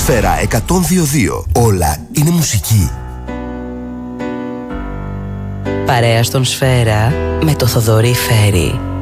Σφαίρα 102.2. Όλα είναι μουσική. Παρέα στον Σφαίρα με το Θοδωρή Φέρι.